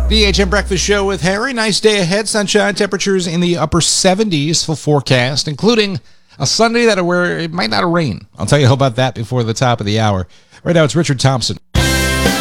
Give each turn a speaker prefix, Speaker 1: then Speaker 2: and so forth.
Speaker 1: BHM Breakfast Show with Harry. Nice day ahead. Sunshine, temperatures in the upper 70s for forecast, including a Sunday where it might not rain. I'll tell you all about that before the top of the hour. Right now, it's Richard Thompson.